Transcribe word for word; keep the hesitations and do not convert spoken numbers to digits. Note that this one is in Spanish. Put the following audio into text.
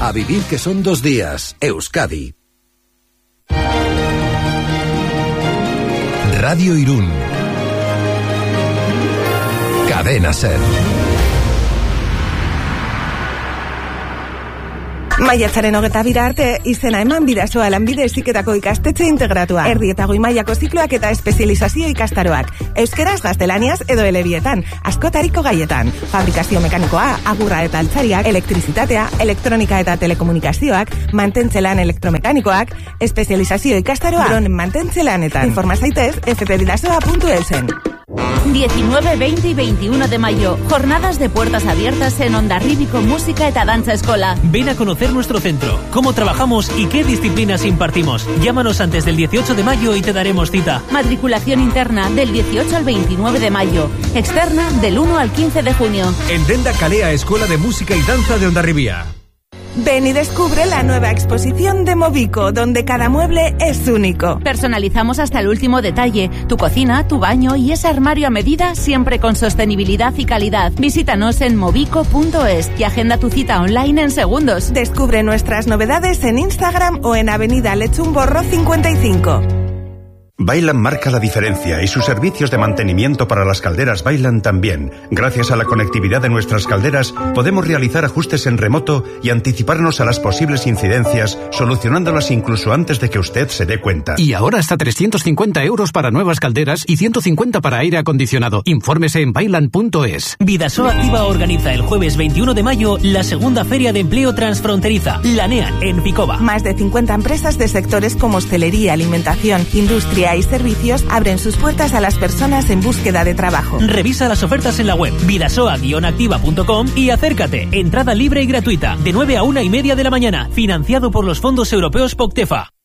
A vivir que son dos días. Euskadi. Radio Irún. Cadena Ser. Maiatzaren hogeta bira arte, izena eman Bidasoa lanbide heziketako ikastetxe integratua. Erdi eta goi mailako zikloak eta espezializazio ikastaroak. Euskeraz, gaztelaniaz edo elebietan. Askotariko gaietan. Fabrikazio mekanikoa, agurra eta altzariak, elektrizitatea, elektronika eta telekomunikazioak, mantentzelan elektromekanikoak, espezializazio ikastaroa, dronen mantentzelanetan. Informa zaitez, f p bidasoa puntu eusen. diecinueve, veinte y veintiuno de mayo. Jornadas de puertas abiertas en Hondarribi con música eta danza escola. Ven a conocer nuestro centro, cómo trabajamos y qué disciplinas impartimos. Llámanos antes del dieciocho de mayo y te daremos cita. Matriculación interna del dieciocho al veintinueve de mayo. Externa del uno al quince de junio. En Denda Calea, Escuela de Música y Danza de Hondarribia. Ven y descubre la nueva exposición de Movico, donde cada mueble es único. Personalizamos hasta el último detalle. Tu cocina, tu baño y ese armario a medida, siempre con sostenibilidad y calidad. Visítanos en movico punto es y agenda tu cita online en segundos. Descubre nuestras novedades en Instagram o en Avenida Lechumborro cincuenta y cinco. Bailan marca la diferencia y sus servicios de mantenimiento para las calderas Bailan también. Gracias a la conectividad de nuestras calderas podemos realizar ajustes en remoto y anticiparnos a las posibles incidencias, solucionándolas incluso antes de que usted se dé cuenta. Y ahora hasta trescientos cincuenta euros para nuevas calderas y ciento cincuenta para aire acondicionado. Infórmese en bailan punto es. Vidasoa Activa organiza el jueves veintiuno de mayo la segunda Feria de Empleo Transfronteriza, la NEAN, en Picova. Más de cincuenta empresas de sectores como hostelería, alimentación, industria y servicios abren sus puertas a las personas en búsqueda de trabajo. Revisa las ofertas en la web vidasoa guion activa punto com y acércate. Entrada libre y gratuita, de nueve a una y media de la mañana, financiado por los fondos europeos Poctefa.